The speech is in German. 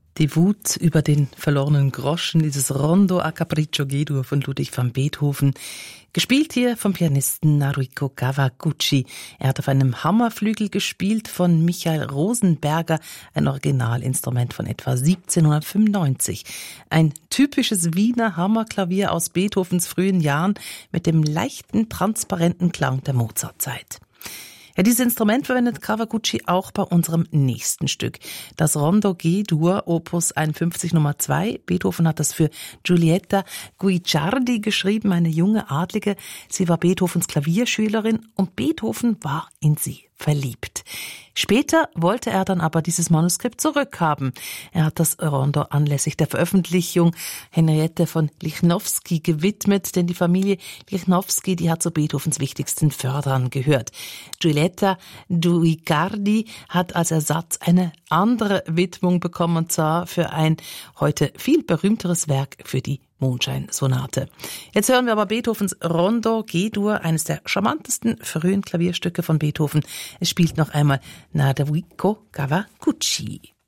Die Wut über den verlorenen Groschen, dieses Rondo a Capriccio G-Dur von Ludwig van Beethoven, gespielt hier vom Pianisten Naruhiko Kawaguchi. Er hat auf einem Hammerflügel gespielt von Michael Rosenberger, ein Originalinstrument von etwa 1795. Ein typisches Wiener Hammerklavier aus Beethovens frühen Jahren mit dem leichten, transparenten Klang der Mozartzeit. Ja, dieses Instrument verwendet Kawaguchi auch bei unserem nächsten Stück. Das Rondo G-Dur, Opus 51 Nummer 2. Beethoven hat das für Giulietta Guicciardi geschrieben, eine junge Adlige. Sie war Beethovens Klavierschülerin und Beethoven war in sie verliebt. Später wollte er dann aber dieses Manuskript zurückhaben. Er hat das Rondo anlässlich der Veröffentlichung Henriette von Lichnowsky gewidmet, denn die Familie Lichnowsky, die hat zu Beethovens wichtigsten Förderern gehört. Giulietta Guicciardi hat als Ersatz eine andere Widmung bekommen, und zwar für ein heute viel berühmteres Werk, für die Mondscheinsonate. Jetzt hören wir aber Beethovens Rondo G-Dur, eines der charmantesten frühen Klavierstücke von Beethoven. Es spielt noch einmal Naruhiko Kawaguchi.